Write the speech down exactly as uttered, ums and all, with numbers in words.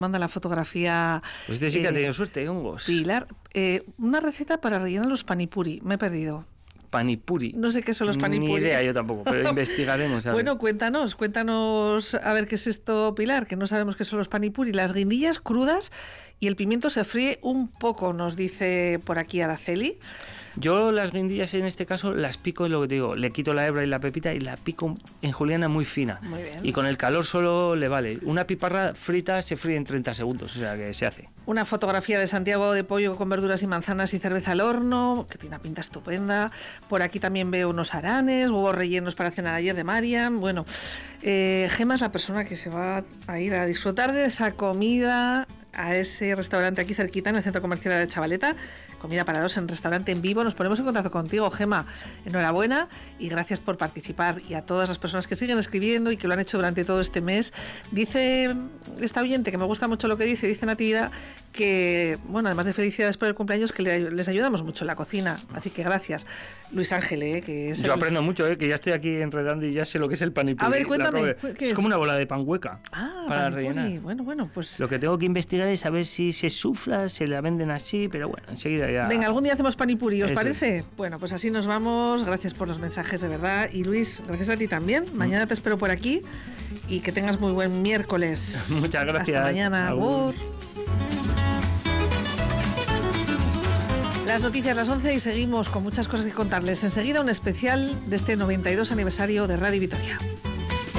Manda la fotografía. Pues este sí que eh, ha tenido suerte, hongos. Pilar, eh, una receta para rellenar los panipuri. Me he perdido. Panipuri. No sé qué son los panipuri. Ni idea, yo tampoco, pero investigaremos. A Bueno, ver. cuéntanos, cuéntanos a ver qué es esto, Pilar, que no sabemos qué son los panipuri. Las guindillas crudas y el pimiento se fríe un poco, nos dice por aquí Araceli. Yo las guindillas en este caso las pico, es lo que te digo, le quito la hebra y la pepita y la pico en juliana muy fina. Muy bien. Y con el calor solo le vale. Una piparra frita se fríe en treinta segundos, o sea que se hace. Una fotografía de Santiago de pollo con verduras y manzanas y cerveza al horno, que tiene una pinta estupenda. Por aquí también veo unos aranes, huevos rellenos para cenar ayer de Mariam. Bueno, eh, Gema es la persona que se va a ir a disfrutar de esa comida a ese restaurante aquí cerquita en el Centro Comercial de Chavaleta. Comida para dos en restaurante en vivo. Nos ponemos en contacto contigo, Gema. Enhorabuena y gracias por participar. Y a todas las personas que siguen escribiendo y que lo han hecho durante todo este mes. Dice esta oyente, que me gusta mucho lo que dice, dice Natividad, que, bueno, además de felicidades por el cumpleaños, que le, les ayudamos mucho en la cocina. Así que gracias. Luis Ángel, ¿eh? Que es Yo el... aprendo mucho, ¿eh? Que ya estoy aquí enredando y ya sé lo que es el panipuri. A ver, cuéntame, ¿qué ¿qué es? es? Como una bola de pan hueca. Ah, para panipuri. rellenar. Bueno, bueno, pues... Lo que tengo que investigar es saber si se sufla, se la venden así, pero bueno, enseguida ya... Venga, algún día hacemos panipuri, ¿os Eso. parece? Bueno, pues así nos vamos. Gracias por los mensajes, de verdad. Y Luis, gracias a ti también. Mañana te espero por aquí y que tengas muy buen miércoles. Muchas gracias. Hasta mañana. Agur. Agur. Las noticias las once y seguimos con muchas cosas que contarles. Enseguida un especial de este noventa y dos aniversario de Radio Vitoria.